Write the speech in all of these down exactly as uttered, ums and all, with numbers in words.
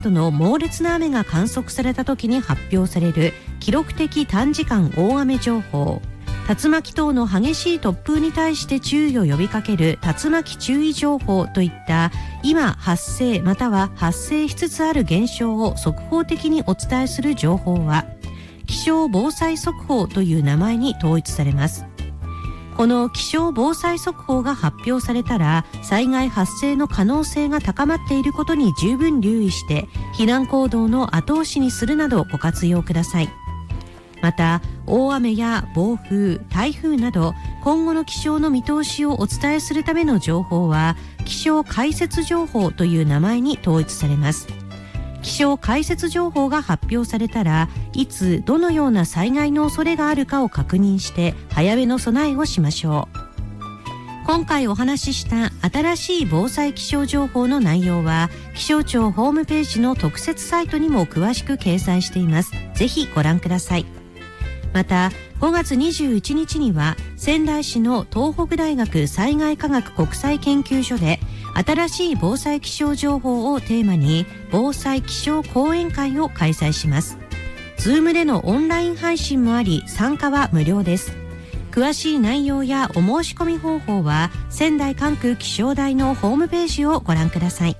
の猛烈な雨が観測された時に発表される記録的短時間大雨情報、竜巻等の激しい突風に対して注意を呼びかける竜巻注意情報といった今発生または発生しつつある現象を速報的にお伝えする情報は気象防災速報という名前に統一されます。この気象防災速報が発表されたら災害発生の可能性が高まっていることに十分留意して避難行動の後押しにするなどご活用ください。また大雨や暴風、台風など今後の気象の見通しをお伝えするための情報は気象解説情報という名前に統一されます。気象解説情報が発表されたらいつどのような災害の恐れがあるかを確認して早めの備えをしましょう。今回お話しした新しい防災気象情報の内容は気象庁ホームページの特設サイトにも詳しく掲載しています。ぜひご覧ください。またごがつにじゅういちにちには仙台市の東北大学災害科学国際研究所で新しい防災気象情報をテーマに防災気象講演会を開催します。Zoom でのオンライン配信もあり参加は無料です。詳しい内容やお申し込み方法は仙台管区気象台のホームページをご覧ください。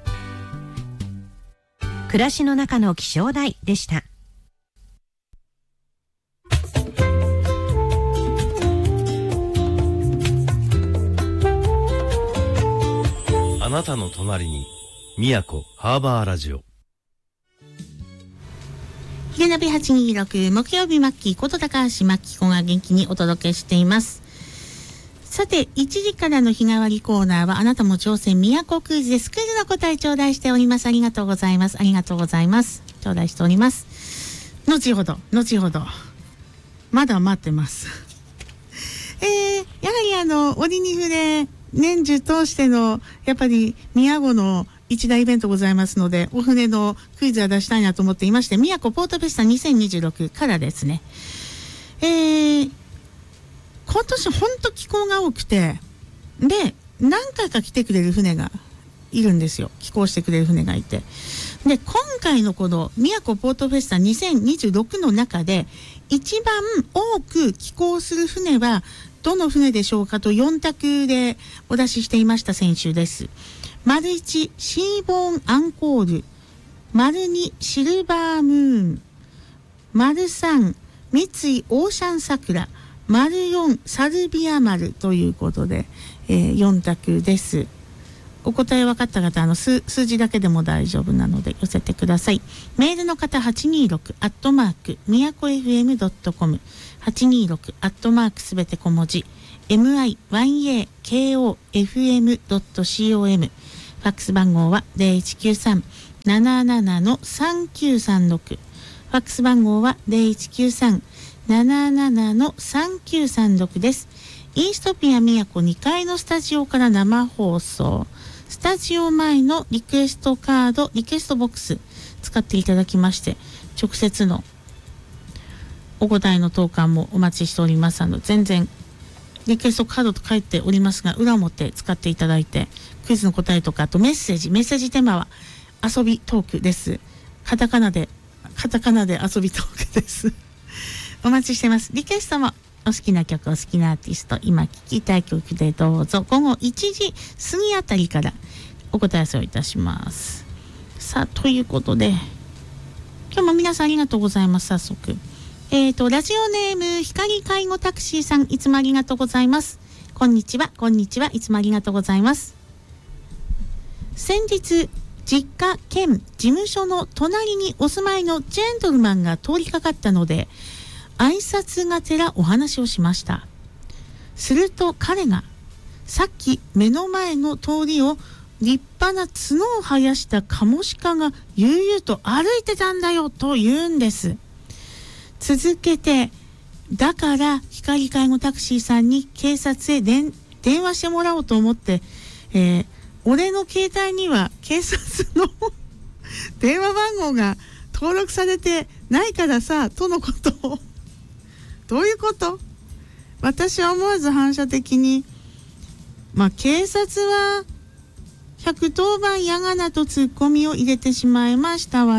暮らしの中の気象台でした。 あなたの隣に宮古ハーバーラジオ。 ひげなびはちにーろく木曜日末期こと高橋真紀子が元気にお届けしています。さていちじからの日替わりコーナーはあなたも挑戦宮古クイズです。クイズの答え頂戴しております。ありがとうございます。ありがとうございます。頂戴しております。後ほど後ほどまだ待ってます。えー、やはりあの折に触れ年中通してのやっぱり宮古の一大イベントございますのでお船のクイズは出したいなと思っていまして、宮古ポートフェスタにせんにじゅうろくからですね、えー、今年本当気候が多くてで何回か来てくれる船がいるんですよ。寄港してくれる船がいて、で今回のこの宮古ポートフェスタにせんにじゅうろくの中で一番多く寄港する船はどの船でしょうかとよん択でお出ししていました先週です。丸いちシーボーンアンコール、丸にシルバームーン、丸さん三井オーシャンサクラ、丸よんサルビア丸ということで、えー、よん択です。お答え分かった方あの 数, 数字だけでも大丈夫なので寄せてください。メールの方はちにーろくアットマークみやこ エフエムドットコム はちにーろくアットマークすべて小文字 ミヤコ エフエムドットコム ファックス番号は ゼロいちきゅうさん なななな さんきゅうさんろく、ファックス番号は ゼロいちきゅうさん なななな さんきゅうさんろく です。イーストピア宮古にかいのスタジオから生放送、スタジオ前のリクエストカード、リクエストボックス使っていただきまして直接のお答えの投函もお待ちしております。あの全然リクエストカードと書いておりますが裏表使っていただいてクイズの答えとかあとメッセージメッセージテーマは遊びトークです。カタカナでカタカナで遊びトークですお待ちしてます。リクエストもお好きな曲、お好きなアーティスト、今聴きたい曲でどうぞ。午後いちじ過ぎあたりからお答え合わせをいたします。さあということで今日も皆さんありがとうございます。早速えーとラジオネーム光介護タクシーさん、いつもありがとうございます。こんにちはこんにちはいつもありがとうございます。先日実家兼事務所の隣にお住まいのジェントルマンが通りかかったので挨拶がてらお話をしました。すると彼がさっき目の前の通りを立派な角を生やしたカモシカが悠々と歩いてたんだよと言うんです。続けてだから光介護タクシーさんに警察へ電話してもらおうと思って、えー、俺の携帯には警察の電話番号が登録されてないからさとのことをどういうこと？私は思わず反射的にまあ警察はひゃくとおばんやがなとツッコミを入れてしまいました。